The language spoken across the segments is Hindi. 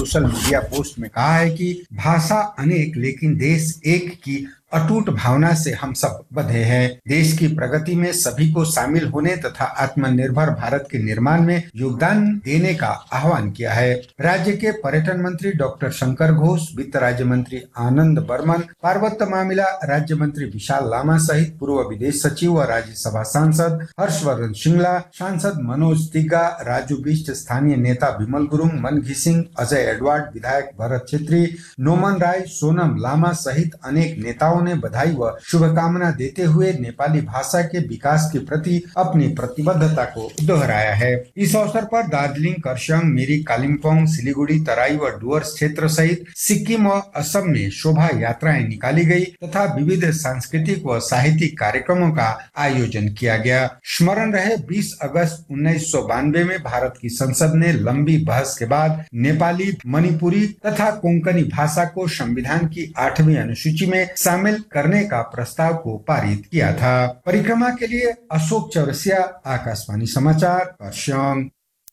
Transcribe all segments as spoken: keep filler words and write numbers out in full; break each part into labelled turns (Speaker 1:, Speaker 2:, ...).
Speaker 1: सोशल मीडिया पोस्ट में कहा है कि भाषा अनेक लेकिन देश एक की अटूट भावना से हम सब बंधे हैं। देश की प्रगति में सभी को शामिल होने तथा आत्मनिर्भर भारत के निर्माण में योगदान देने का आह्वान किया है। राज्य के पर्यटन मंत्री डॉक्टर शंकर घोष, वित्त राज्य मंत्री आनंद बर्मन, पार्वत्य मामला राज्य मंत्री विशाल लामा सहित पूर्व विदेश सचिव व राज्यसभा सांसद हर्षवर्धन श्रृंगला, सांसद मनोज तिग्गा, राजू बिष्ट, स्थानीय नेता विमल गुरुंग, मन घिसिंग, अजय एडवर्ड, विधायक भरत छेत्री, नोमन राय, सोनम लामा सहित अनेक नेताओं ने बधाई व शुभकामना देते हुए नेपाली भाषा के विकास के प्रति अपनी प्रतिबद्धता को दोहराया है। इस अवसर पर दार्जिलिंग, खरसाङ, मिरिक, कालिम्पोङ, सिलीगुड़ी, तराई व डुवर्स क्षेत्र सहित सिक्किम व असम में शोभा यात्राएं निकाली गई तथा विविध सांस्कृतिक व साहित्यिक कार्यक्रमों का आयोजन किया गया। स्मरण रहे बीस अगस्त उन्नीस सौ बानवे में भारत की संसद ने लंबी बहस के बाद नेपाली, मणिपुरी तथा कोंकणी भाषा को संविधान की आठवीं अनुसूची में शामिल करने का प्रस्ताव को पारित किया था। परिक्रमा के लिए अशोक चौरसिया, आकाशवाणी समाचार, खरसाङ।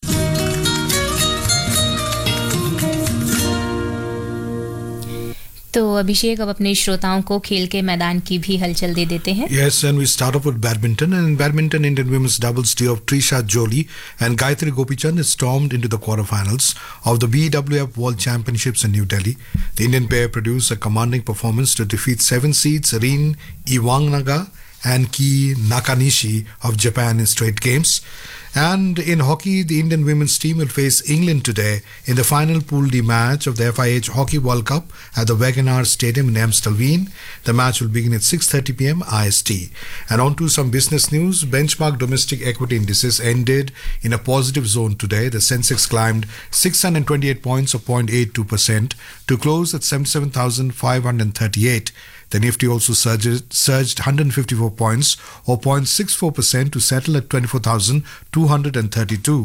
Speaker 2: तो अभिषेक, अब अपने श्रोताओं को खेल के मैदान की भी हलचल दे देते हैं।
Speaker 3: Yes, and we start off with badminton. And in badminton, Indian women's doubles duo of Trisha Jolie and Gayatri Gopichand has stormed into the quarterfinals of the B W F World Championships in New Delhi. The Indian pair produced a commanding performance to defeat seven seeds Rin Iwanaga and Ki Nakanishi of Japan in straight games. And in hockey, the Indian women's team will face England today in the final Pool D match of the F I H Hockey World Cup at the Wagenaar Stadium in Amstelveen. The match will begin at six thirty p m I S T. And on to some business news. Benchmark domestic equity indices ended in a positive zone today. The Sensex climbed six hundred twenty-eight points or zero point eight two percent to close at seventy-seven thousand five hundred thirty-eight. The Nifty also surged, surged one hundred fifty-four points or zero point six four percent to settle at twenty-four thousand two hundred thirty-two.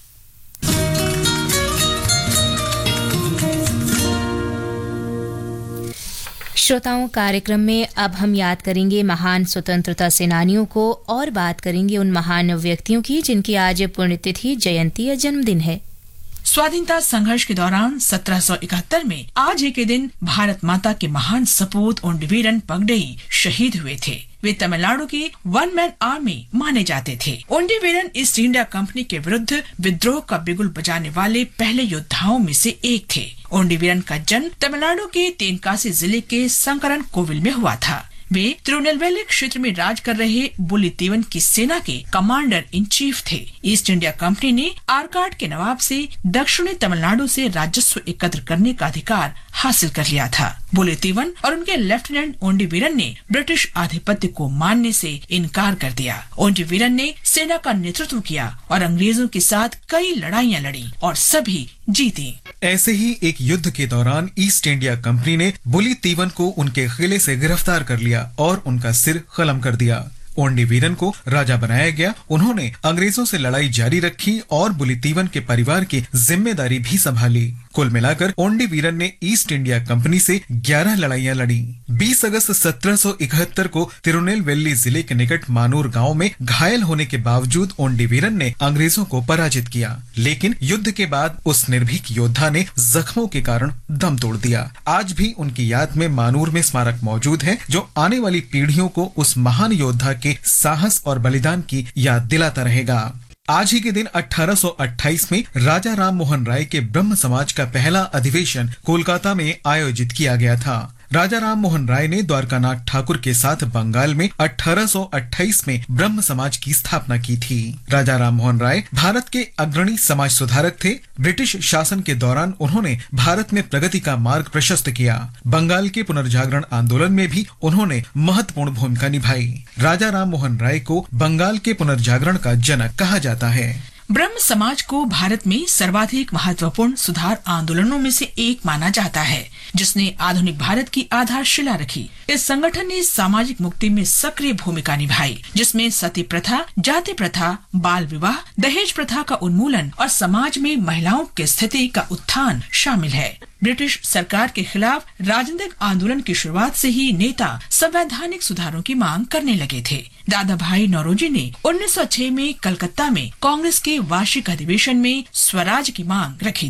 Speaker 2: श्रोताओं, कार्यक्रम में अब हम याद करेंगे महान स्वतंत्रता सेनानियों को और बात करेंगे उन महान व्यक्तियों की जिनकी आज पुण्यतिथि, जयंती या जन्मदिन है।
Speaker 4: स्वाधीनता संघर्ष के दौरान सत्रह सौ इकहत्तर में आज ही के दिन भारत माता के महान सपूत ओंडवीरन पगडई शहीद हुए थे। वे तमिलनाडु की वन मैन आर्मी माने जाते थे। ओंडवीरन ईस्ट इंडिया कंपनी के विरुद्ध विद्रोह का बिगुल बजाने वाले पहले योद्धाओं में से एक थे। ओंडवीरन का जन्म तमिलनाडु के तेनकासी जिले के संकरन कोविल में हुआ था। वे तिरुनेलवेली क्षेत्र में राज कर रहे बुलितीवन की सेना के कमांडर इन चीफ थे। ईस्ट इंडिया कंपनी ने आरकाड के नवाब से दक्षिणी तमिलनाडु से राजस्व एकत्र करने का अधिकार हासिल कर लिया था। बुलितीवन और उनके लेफ्टिनेंट ओंडवीरन ने ब्रिटिश आधिपत्य को मानने से इनकार कर दिया। ओंडवीरन ने सेना का नेतृत्व किया और अंग्रेजों के साथ कई लड़ाइयाँ लड़ी और सभी जीती।
Speaker 5: ऐसे ही एक युद्ध के दौरान ईस्ट इंडिया कंपनी ने बुलितीवन को उनके किले से गिरफ्तार कर लिया और उनका सिर कलम कर दिया। ओंडवीरन को राजा बनाया गया। उन्होंने अंग्रेजों से लड़ाई जारी रखी और बुलितीवन के परिवार की जिम्मेदारी भी संभाली। कुल मिलाकर ओंडवीरन ने ईस्ट इंडिया कंपनी से ग्यारह लड़ाइयां लड़ी। बीस अगस्त सत्रह सौ इकहत्तर को तिरुनेलवेली जिले के निकट मानूर गांव में घायल होने के बावजूद ओंडवीरन ने अंग्रेजों को पराजित किया, लेकिन युद्ध के बाद उस निर्भीक योद्धा ने जख्मों के कारण दम तोड़ दिया। आज भी उनकी याद में मानूर में स्मारक मौजूद है, जो आने वाली पीढ़ियों को उस महान योद्धा के साहस और बलिदान की याद दिलाता रहेगा। आज ही के दिन अठारह सौ अट्ठाईस में राजा राम मोहन राय के ब्रह्म समाज का पहला अधिवेशन कोलकाता में आयोजित किया गया था। राजा राम मोहन राय ने द्वारकानाथ ठाकुर के साथ बंगाल में अठारह सौ अट्ठाईस में ब्रह्म समाज की स्थापना की थी। राजा राम मोहन राय भारत के अग्रणी समाज सुधारक थे। ब्रिटिश शासन के दौरान उन्होंने भारत में प्रगति का मार्ग प्रशस्त किया। बंगाल के पुनर्जागरण आंदोलन में भी उन्होंने महत्वपूर्ण भूमिका निभाई। राजा राम मोहन राय को बंगाल के पुनर्जागरण का जनक कहा जाता है।
Speaker 4: ब्रह्म समाज को भारत में सर्वाधिक महत्वपूर्ण सुधार आंदोलनों में से एक माना जाता है, जिसने आधुनिक भारत की आधारशिला रखी। इस संगठन ने सामाजिक मुक्ति में सक्रिय भूमिका निभाई, जिसमें सती प्रथा, जाति प्रथा, बाल विवाह, दहेज प्रथा का उन्मूलन और समाज में महिलाओं की स्थिति का उत्थान शामिल है। ब्रिटिश सरकार के खिलाफ राजनीतिक आंदोलन की शुरुआत से ही नेता संवैधानिक सुधारों की मांग करने लगे थे। दादा भाई नौरोजी ने उन्नीस सौ छह में कलकत्ता में कांग्रेस के वार्षिक अधिवेशन में स्वराज की मांग रखी